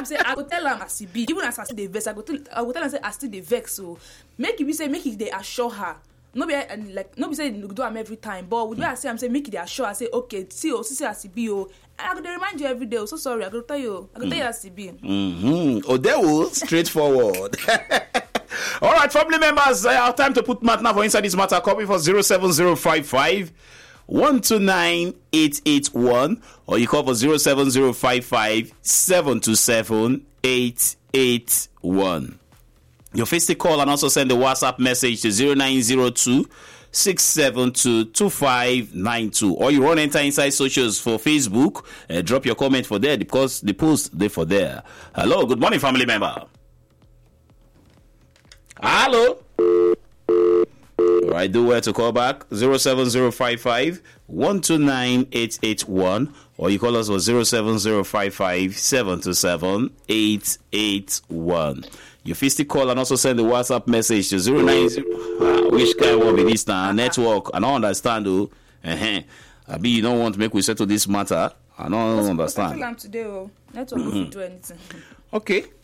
I'm saying I go tell him as he be. Even as I see the vex, I go tell him say I still the vex. So make it they assure her. No be say you do am every time, but with I say I'm saying make it they assure. I say okay, see as he be. And I go remind you every day. Oh, so sorry, I go tell you as he be. Odewo, straightforward. All right, family members, our time to put matter for inside this matter. Copy for 07055 129 881, or you call for 07055 727 881. Your face call and also send a WhatsApp message to 0902 672 2592, or you run enter inside socials for Facebook. Drop your comment for there because the post they for there. Hello, good morning, family member. Hello. All right, do well to call back 07055 129 881, or you call us on 07055 727 881. You fisty call and also send the WhatsApp message to 090. Which kind will be this now? Network. I don't understand though. I mean, you don't want to make we settle this matter. I don't understand. Today, network will do anything. Okay.